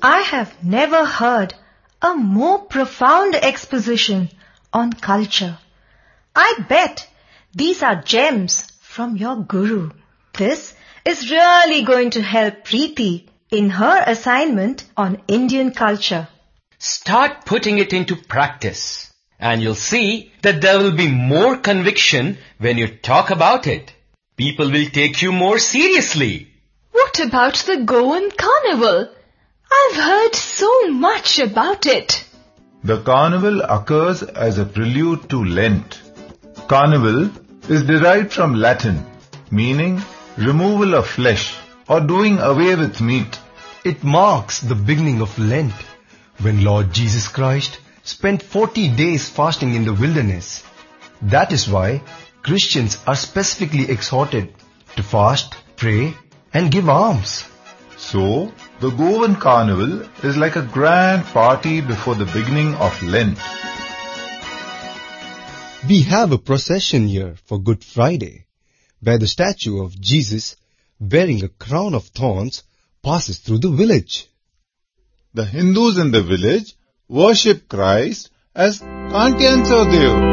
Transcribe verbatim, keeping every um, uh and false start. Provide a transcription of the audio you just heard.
I have never heard a more profound exposition on culture. I bet these are gems from your guru. This is really going to help Preeti in her assignment on Indian culture. Start putting it into practice, and you'll see that there will be more conviction when you talk about it. People will take you more seriously. What about the Goan carnival? I've heard so much about it. The carnival occurs as a prelude to Lent. Carnival is derived from Latin, meaning removal of flesh or doing away with meat. It marks the beginning of Lent, when Lord Jesus Christ spent forty days fasting in the wilderness. That is why Christians are specifically exhorted to fast, pray, and give alms. So, the Goan carnival is like a grand party before the beginning of Lent. We have a procession here for Good Friday, where the statue of Jesus wearing a crown of thorns passes through the village. The Hindus in the village worship Christ as Kantyansa Dev.